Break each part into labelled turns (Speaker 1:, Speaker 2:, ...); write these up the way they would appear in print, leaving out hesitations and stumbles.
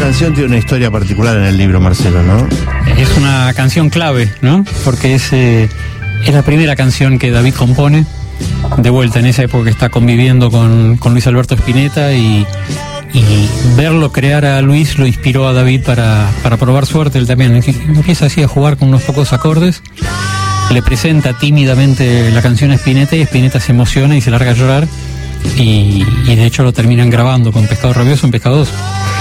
Speaker 1: canción tiene una historia particular en el libro, Marcelo, ¿no?
Speaker 2: Es una canción clave, ¿no? Porque es la primera canción que David compone, de vuelta en esa época que está conviviendo con Luis Alberto Spinetta, y verlo crear a Luis lo inspiró a David para probar suerte. Él también empieza así a jugar con unos pocos acordes, le presenta tímidamente la canción a Spinetta y Spinetta se emociona y se larga a llorar, y de hecho lo terminan grabando con Pescado Rabioso en Pescado 2.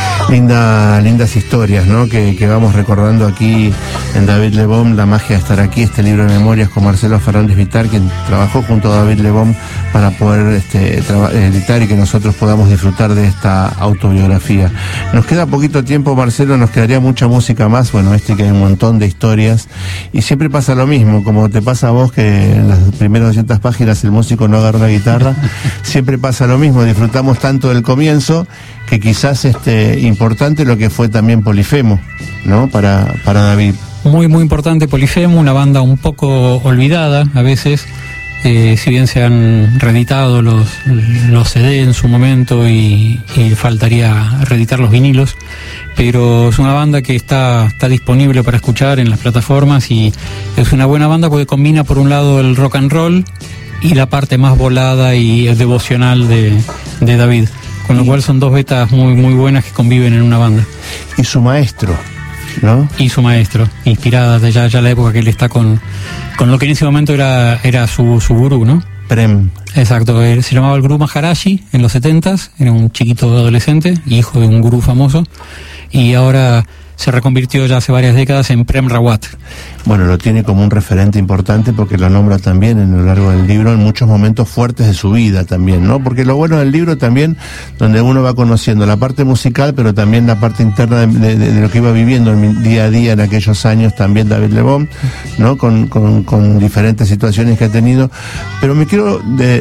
Speaker 1: Lindas historias, ¿no? Que vamos recordando aquí en David Lebón, La magia de estar aquí, este libro de memorias con Marcelo Fernández Vitar, quien trabajó junto a David Lebón para poder editar y que nosotros podamos disfrutar de esta autobiografía. Nos queda poquito tiempo, Marcelo, nos quedaría mucha música más, bueno, que hay un montón de historias, y siempre pasa lo mismo, como te pasa a vos, que en las primeras 200 páginas el músico no agarra una guitarra, siempre pasa lo mismo, disfrutamos tanto del comienzo, que quizás importante lo que fue también Polifemo, ¿no? Para David.
Speaker 2: Muy importante Polifemo, una banda un poco olvidada a veces, si bien se han reeditado los CD en su momento y faltaría reeditar los vinilos, pero es una banda que está disponible para escuchar en las plataformas, y es una buena banda porque combina por un lado el rock and roll y la parte más volada y devocional de David. Con lo cual son dos betas muy buenas que conviven en una banda.
Speaker 1: Y su maestro, ¿no? Y
Speaker 2: su maestro, inspirada de ya la época que él está con lo que en ese momento era su gurú, ¿no?
Speaker 1: Prem.
Speaker 2: Exacto, se llamaba el gurú Maharaji en los 70s, era un chiquito adolescente, hijo de un gurú famoso, y ahora se reconvirtió ya hace varias décadas en Prem Rawat.
Speaker 1: Bueno, lo tiene como un referente importante porque lo nombra también en lo largo del libro en muchos momentos fuertes de su vida también, ¿no? Porque lo bueno del libro también, donde uno va conociendo la parte musical, pero también la parte interna de lo que iba viviendo en día a día en aquellos años también David Lebón, ¿no? Con diferentes situaciones que ha tenido. Pero me quiero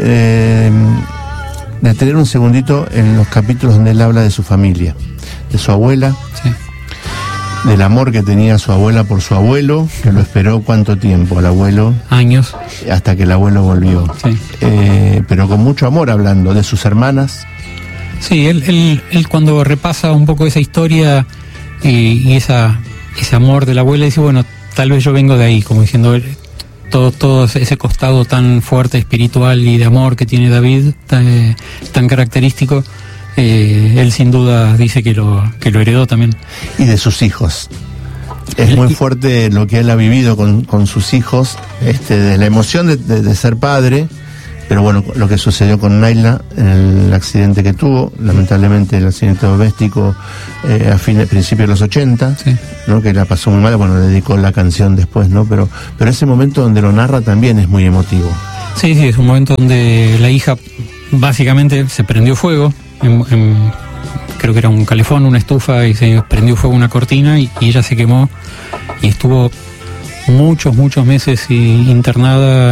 Speaker 1: detener un segundito en los capítulos donde él habla de su familia, de su abuela.
Speaker 2: Sí.
Speaker 1: Del amor que tenía su abuela por su abuelo, que lo esperó ¿cuánto tiempo al abuelo?
Speaker 2: Años.
Speaker 1: Hasta que el abuelo volvió.
Speaker 2: Sí.
Speaker 1: Pero con mucho amor, hablando de sus hermanas.
Speaker 2: Sí, él cuando repasa un poco esa historia y ese amor de la abuela, dice, bueno, tal vez yo vengo de ahí, como diciendo, todo ese costado tan fuerte, espiritual y de amor que tiene David, tan característico. Él sin duda dice que lo heredó también.
Speaker 1: Y de sus hijos. Es muy fuerte lo que él ha vivido con sus hijos, de la emoción de ser padre, pero bueno, lo que sucedió con Naila, el accidente que tuvo, lamentablemente el accidente doméstico a principios de los 80,
Speaker 2: sí,
Speaker 1: ¿no? Que la pasó muy mal, bueno, le dedicó la canción después, ¿no? Pero ese momento donde lo narra también es muy emotivo.
Speaker 2: Sí, es un momento donde la hija básicamente se prendió fuego, creo que era un calefón, una estufa, y se prendió fuego una cortina y ella se quemó y estuvo muchos meses internada